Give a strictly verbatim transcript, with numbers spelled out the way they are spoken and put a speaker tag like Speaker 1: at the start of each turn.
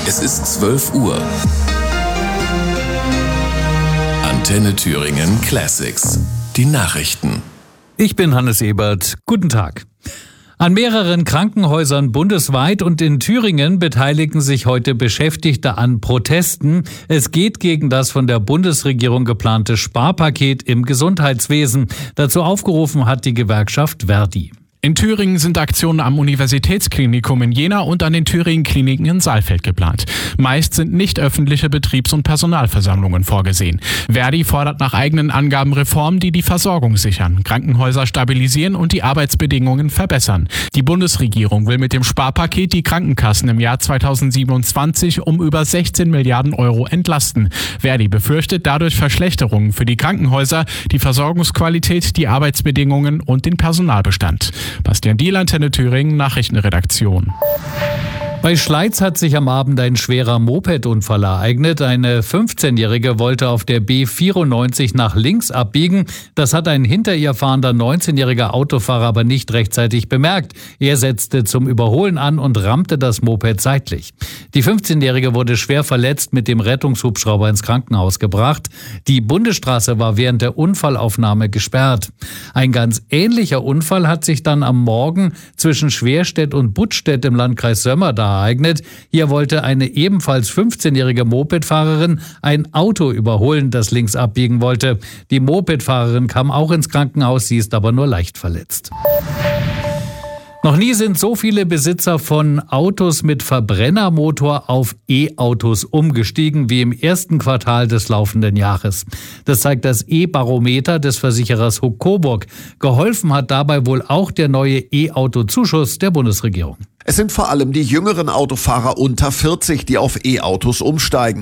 Speaker 1: Es ist zwölf Uhr. Antenne Thüringen Classics. Die Nachrichten.
Speaker 2: Ich bin Hannes Ebert. Guten Tag. An mehreren Krankenhäusern bundesweit und in Thüringen beteiligen sich heute Beschäftigte an Protesten. Es geht gegen das von der Bundesregierung geplante Sparpaket im Gesundheitswesen. Dazu aufgerufen hat die Gewerkschaft Verdi.
Speaker 3: In Thüringen sind Aktionen am Universitätsklinikum in Jena und an den Thüringen-Kliniken in Saalfeld geplant. Meist sind nicht öffentliche Betriebs- und Personalversammlungen vorgesehen. Verdi fordert nach eigenen Angaben Reformen, die die Versorgung sichern, Krankenhäuser stabilisieren und die Arbeitsbedingungen verbessern. Die Bundesregierung will mit dem Sparpaket die Krankenkassen im Jahr zweitausendsiebenundzwanzig um über sechzehn Milliarden Euro entlasten. Verdi befürchtet dadurch Verschlechterungen für die Krankenhäuser, die Versorgungsqualität, die Arbeitsbedingungen und den Personalbestand. Bastian Diehl, Antenne Thüringen, Nachrichtenredaktion.
Speaker 2: Bei Schleiz hat sich am Abend ein schwerer Mopedunfall ereignet. Eine fünfzehnjährige wollte auf der B vierundneunzig nach links abbiegen. Das hat ein hinter ihr fahrender neunzehnjähriger Autofahrer aber nicht rechtzeitig bemerkt. Er setzte zum Überholen an und rammte das Moped seitlich. Die fünfzehnjährige wurde schwer verletzt, mit dem Rettungshubschrauber ins Krankenhaus gebracht. Die Bundesstraße war während der Unfallaufnahme gesperrt. Ein ganz ähnlicher Unfall hat sich dann am Morgen zwischen Schwerstedt und Buttstedt im Landkreis Sömmerda ereignet. Hier wollte eine ebenfalls fünfzehnjährige Mopedfahrerin ein Auto überholen, das links abbiegen wollte. Die Mopedfahrerin kam auch ins Krankenhaus, sie ist aber nur leicht verletzt. Noch nie sind so viele Besitzer von Autos mit Verbrennermotor auf E-Autos umgestiegen wie im ersten Quartal des laufenden Jahres. Das zeigt das E-Barometer des Versicherers Huck Coburg. Geholfen hat dabei wohl auch der neue E-Auto-Zuschuss der Bundesregierung.
Speaker 4: Es sind vor allem die jüngeren Autofahrer unter vierzig, die auf E-Autos umsteigen.